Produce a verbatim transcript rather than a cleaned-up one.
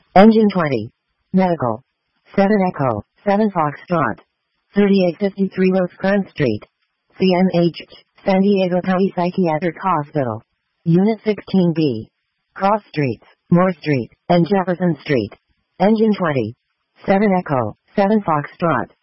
Engine twenty. Medical. seven Echo, seven Foxtrot. thirty-eight fifty-three Rosecrans Street. C M H, San Diego County Psychiatric Hospital. Unit sixteen B. Cross Streets, Moore Street, and Jefferson Street. Engine twenty. seven Echo, seven Foxtrot.